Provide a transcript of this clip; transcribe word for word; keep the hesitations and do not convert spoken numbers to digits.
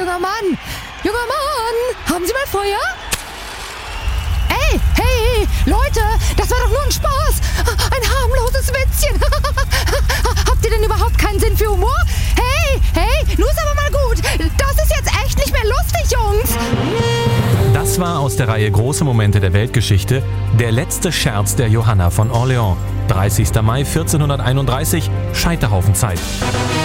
junger Mann! Junger Mann! Haben Sie mal Feuer? Ey, hey, Leute, das war doch nur ein Spaß. Ein harmloses Witzchen. Habt ihr denn überhaupt keinen Sinn für Humor? Hey, hey, nun ist aber mal gut. Das ist jetzt echt nicht mehr lustig, Jungs. Das war aus der Reihe Große Momente der Weltgeschichte der letzte Scherz der Johanna von Orleans. dreißigster Mai vierzehnhunderteinunddreißig, Scheiterhaufenzeit.